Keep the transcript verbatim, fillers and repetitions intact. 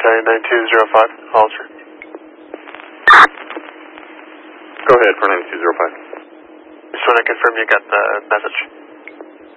Battalion nine two zero five, Hollister. Go ahead for nine two zero five. Just want to confirm you got the message.